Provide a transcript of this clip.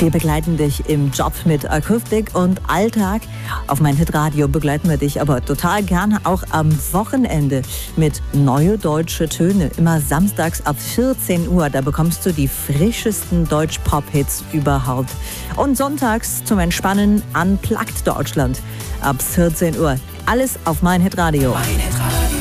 Wir begleiten dich im Job mit Akustik und Alltag. Auf mein Hitradio begleiten wir dich aber total gerne auch am Wochenende mit neue deutsche Töne. Immer samstags ab 14 Uhr, da bekommst du die frischesten Deutsch-Pop-Hits überhaupt. Und sonntags zum Entspannen Unplugged Deutschland ab 14 Uhr. Alles auf mein Hitradio. Mein Hitradio.